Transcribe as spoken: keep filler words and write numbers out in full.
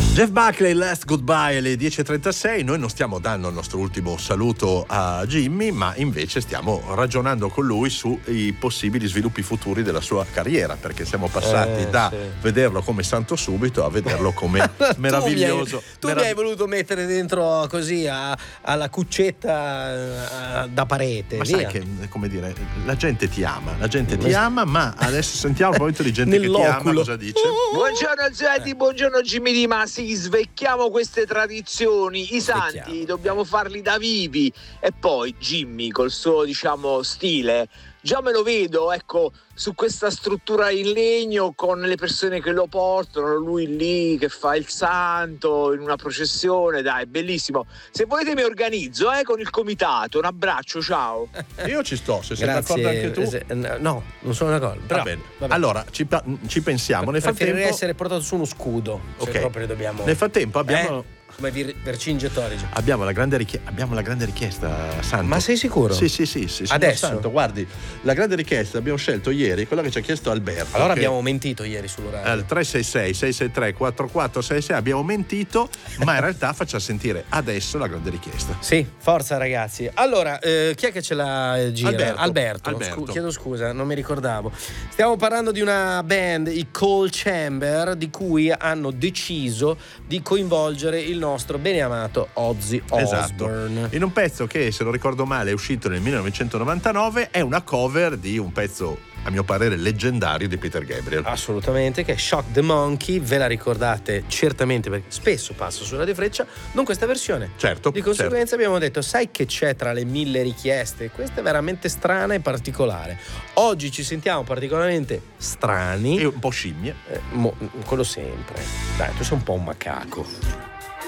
Jeff Buckley, Last Goodbye alle dieci e trentasei. Noi non stiamo dando il nostro ultimo saluto a Jimmy, ma invece stiamo ragionando con lui sui possibili sviluppi futuri della sua carriera, perché siamo passati eh, da sì. vederlo come santo subito a vederlo come meraviglioso. Tu, mi hai, tu merav- mi hai voluto mettere dentro così a, alla cuccetta eh, da parete. Ma via. sai che, come dire, la gente ti ama, la gente ti ama, ma adesso sentiamo un po' di gente che ti ama Nell'oculo. cosa dice. Buongiorno Zeti, buongiorno Jimmy Di Masi, svecchiamo queste tradizioni, i Svecchiamo, santi dobbiamo farli da vivi. E poi Jimmy col suo, diciamo, stile, già me lo vedo, ecco, su questa struttura in legno con le persone che lo portano, lui lì che fa il santo in una processione, dai, bellissimo. Se volete mi organizzo, eh, con il comitato. Un abbraccio, ciao. Io ci sto, se sei Grazie. d'accordo anche tu. Eh, No, non sono d'accordo. Però, Va bene. vabbè. Allora, ci, pa- ci pensiamo. Nel Preferirei frattempo, essere portato su uno scudo. Se Ok. proprio dobbiamo. nel frattempo abbiamo, Eh? Come Vir- Vercingetorige. abbiamo, la grande richie- abbiamo la grande richiesta, Santo. Ma sei sicuro? Sì, sì, sì, sì. signor Adesso? Santo, guardi, la grande richiesta abbiamo scelto ieri, quella che ci ha chiesto Alberto. Allora che- abbiamo mentito ieri sull'orario. al tre sei sei sei sei tre quattro quattro sei sei abbiamo mentito, ma in realtà faccia sentire adesso la grande richiesta. Sì, forza ragazzi. Allora, eh, chi è che ce l'ha eh, gira? Alberto. Alberto. Alberto. Scu- chiedo scusa, non mi ricordavo. Stiamo parlando di una band, i Cold Chamber, di cui hanno deciso di coinvolgere il nostro beneamato Ozzy Esatto. Osbourne. In un pezzo che, se non ricordo male, è uscito nel millenovecentonovantanove, è una cover di un pezzo, a mio parere, leggendario di Peter Gabriel. Assolutamente, che è Shock the Monkey, ve la ricordate certamente perché spesso passa su Radio Freccia, non questa versione. Certo. Di conseguenza abbiamo detto, sai che c'è tra le mille richieste? Questa è veramente strana e particolare. Oggi ci sentiamo particolarmente strani. E un po' scimmie. Eh, mo- quello sempre. Dai, tu sei un po' un macaco.